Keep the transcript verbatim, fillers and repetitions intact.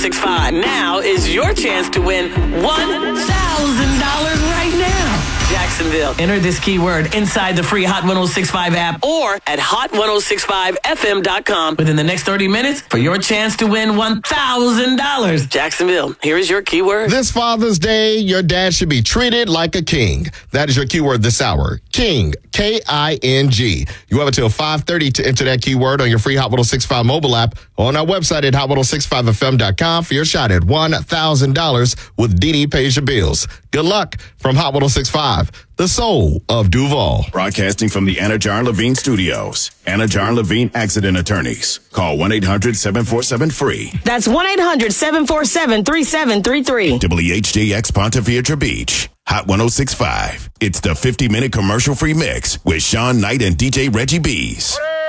six five. Now is your chance to win one thousand dollars right now. Jacksonville. Enter this keyword inside the free Hot ten sixty-five app or at hot ten sixty-five f m dot com within the next thirty minutes for your chance to win one thousand dollars. Jacksonville, here is your keyword. This Father's Day, your dad should be treated like a king. That is your keyword this hour. King, K I N G. You have until five thirty to enter that keyword on your free Hot ten sixty-five mobile app or on our website at hot ten sixty-five f m dot com for your shot at one thousand dollars with Dee Dee Pays Your Bills. Good luck from Hot ten sixty-five, the soul of Duval. Broadcasting from the Anna Jar Levine Studios. Anna Jar Levine Accident Attorneys. Call one eight hundred seven four seven free. That's one eight hundred seven four seven three seven three three. W H J X Ponte Vedra Beach. Hot ten sixty-five. It's the fifty-minute commercial-free mix with Sean Knight and D J Reggie B's.